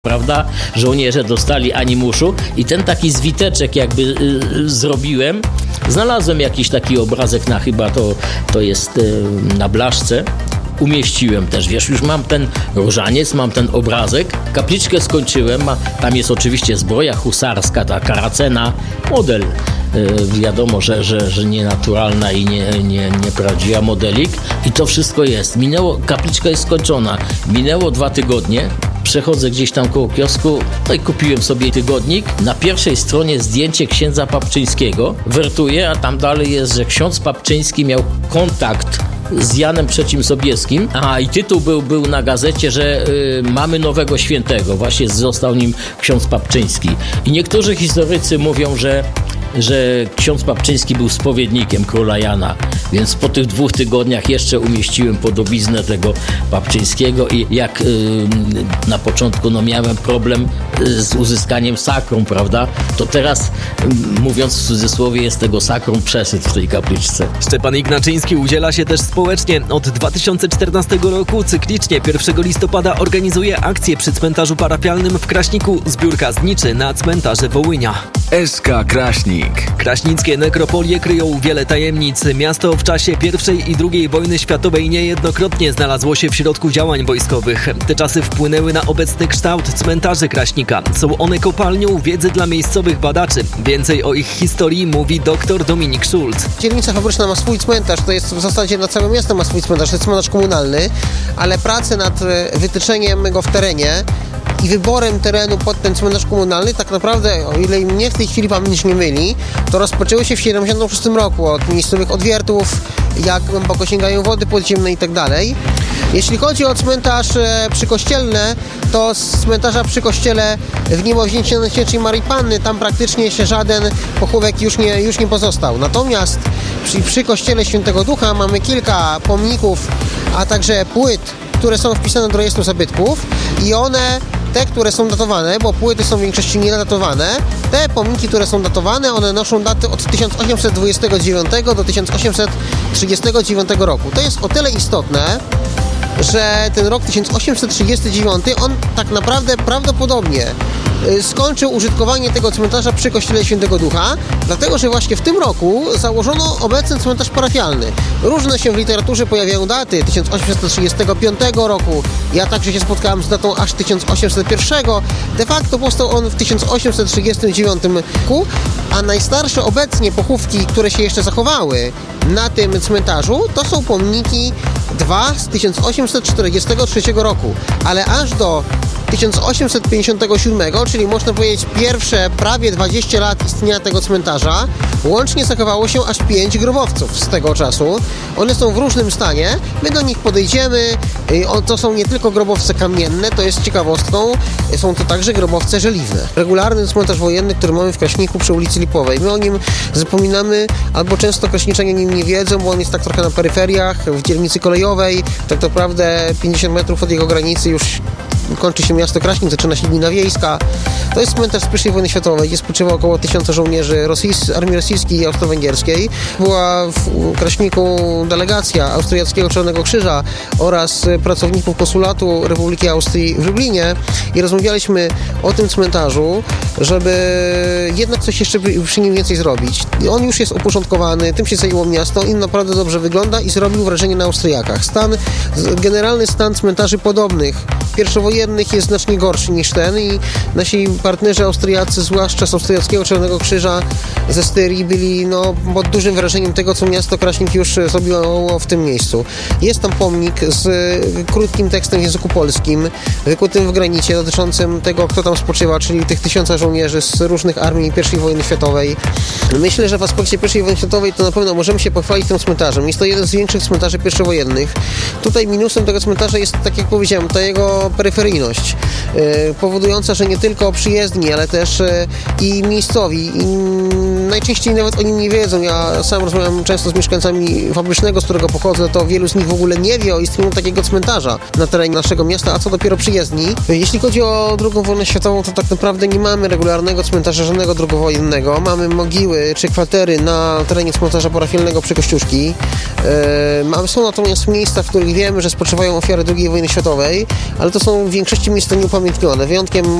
prawda? Żołnierze dostali animuszu i ten taki zwiteczek jakby zrobiłem. Znalazłem jakiś taki obrazek na chyba to jest na blaszce. Umieściłem też, wiesz, już mam ten różaniec, mam ten obrazek. Kapliczkę skończyłem, tam jest oczywiście zbroja husarska, ta karacena, model. Wiadomo, że nienaturalna i nieprawdziwa modelik. I to wszystko jest. Kapliczka jest skończona. Minęło 2 tygodnie. Przechodzę gdzieś tam koło kiosku, no i kupiłem sobie tygodnik. Na pierwszej stronie zdjęcie księdza Papczyńskiego. Wertuję, a tam dalej jest, że ksiądz Papczyński miał kontakt z Janem III Sobieskim. I tytuł był na gazecie, że mamy nowego świętego. Właśnie został nim ksiądz Papczyński. I niektórzy historycy mówią, że ksiądz Papczyński był spowiednikiem króla Jana, więc po tych 2 tygodniach jeszcze umieściłem podobiznę tego Papczyńskiego i jak na początku miałem problem z uzyskaniem sakrum, prawda, to teraz, mówiąc w cudzysłowie, jest tego sakrum przesyt w tej kapliczce. Szczepan Ignaczyński udziela się też społecznie. Od 2014 roku cyklicznie 1 listopada organizuje akcję przy cmentarzu parafialnym w Kraśniku, zbiórka zniczy na cmentarze Wołynia. SK Kraśnik. Kraśnickie nekropolie kryją wiele tajemnic. Miasto w czasie I i II wojny światowej niejednokrotnie znalazło się w środku działań wojskowych. Te czasy wpłynęły na obecny kształt cmentarzy Kraśnika. Są one kopalnią wiedzy dla miejscowych badaczy. Więcej o ich historii mówi dr Dominik Schulz. Dzielnica Fabryczna ma swój cmentarz, to jest w zasadzie na całe miasto ma swój cmentarz, to jest cmentarz komunalny, ale prace nad wytyczeniem go w terenie i wyborem terenu pod ten cmentarz komunalny tak naprawdę, o ile mnie w tej chwili pamięć nie myli, to rozpoczęły się w 1976 roku od miejscowych odwiertów, jak głęboko sięgają wody podziemne i tak dalej. Jeśli chodzi o cmentarz przykościelny, to z cmentarza przy kościele w Niemowzięcie Najświętszej Maryi Panny tam praktycznie się żaden pochówek już nie pozostał. Natomiast przy kościele Świętego Ducha mamy kilka pomników, a także płyt, które są wpisane do rejestru zabytków i te, które są datowane, bo płyty są w większości niedatowane, te pomniki, które są datowane, one noszą daty od 1829 do 1839 roku. To jest o tyle istotne, że ten rok 1839, on tak naprawdę prawdopodobnie skończył użytkowanie tego cmentarza przy kościele Świętego Ducha, dlatego że właśnie w tym roku założono obecny cmentarz parafialny. Różne się w literaturze pojawiają daty 1835 roku, ja także się spotkałem z datą aż 1801. De facto powstał on w 1839 roku, a najstarsze obecnie pochówki, które się jeszcze zachowały na tym cmentarzu, to są pomniki 2 z 1843 roku, ale aż do 1857, czyli można powiedzieć pierwsze prawie 20 lat istnienia tego cmentarza, łącznie zachowało się aż 5 grobowców z tego czasu. One są w różnym stanie, my do nich podejdziemy, to są nie tylko grobowce kamienne, to jest ciekawostką, są to także grobowce żeliwne. Regularny cmentarz wojenny, który mamy w Kraśniku przy ulicy Lipowej, my o nim zapominamy, albo często kraśniczanie o nim nie wiedzą, bo on jest tak trochę na peryferiach, w dzielnicy kolejowej, tak naprawdę 50 metrów od jego granicy już kończy się miasto Kraśnik, zaczyna się gmina wiejska. To jest cmentarz z I wojny światowej, gdzie spoczywa około 1000 żołnierzy armii rosyjskiej i austro-węgierskiej. Była w Kraśniku delegacja austriackiego Czarnego Krzyża oraz pracowników konsulatu Republiki Austrii w Lublinie i rozmawialiśmy o tym cmentarzu, żeby jednak coś jeszcze przy nim więcej zrobić. On już jest uporządkowany, tym się zajęło miasto i naprawdę dobrze wygląda i zrobił wrażenie na Austriakach. Generalny stan cmentarzy podobnych pierwszowojennych jest znacznie gorszy niż ten i nasi partnerzy austriacy, zwłaszcza z austriackiego Czarnego Krzyża ze Styrii, byli pod dużym wrażeniem tego, co miasto Kraśnik już zrobiło w tym miejscu. Jest tam pomnik z krótkim tekstem w języku polskim, wykutym w granicie, dotyczącym tego, kto tam spoczywa, czyli tych 1000 żołnierzy z różnych armii I wojny światowej. Myślę, że w aspekcie I wojny światowej to na pewno możemy się pochwalić tym cmentarzem. Jest to jeden z większych cmentarzy pierwszowojennych. Tutaj minusem tego cmentarza jest, tak jak powiedziałem, ta jego peryferyjność, powodująca, że nie tylko przyjezdni, ale też i miejscowi. I najczęściej nawet o nim nie wiedzą. Ja sam rozmawiam często z mieszkańcami Fabrycznego, z którego pochodzę, to wielu z nich w ogóle nie wie o istnieniu takiego cmentarza na terenie naszego miasta, a co dopiero przyjezdni. Jeśli chodzi o II wojnę światową, to tak naprawdę nie mamy regularnego cmentarza żadnego drugowojennego. Mamy mogiły czy kwatery na terenie cmentarza parafialnego przy Kościuszki. Są natomiast miejsca, w których wiemy, że spoczywają ofiary II wojny światowej, ale to są w większości miejsc to nieupamiętnione. Wyjątkiem